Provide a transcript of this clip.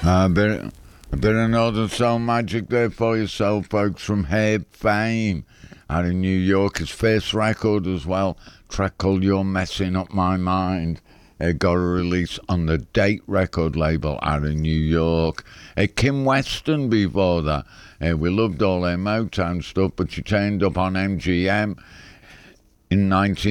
A bit of Northern Soul magic there for yourself, folks, from Herb Fame out in New York. His first record as well, track called You're Messing Up My Mind. It got a release on the Date record label out in New York. Kim Weston before that. We loved all their Motown stuff, but she turned up on MGM in 19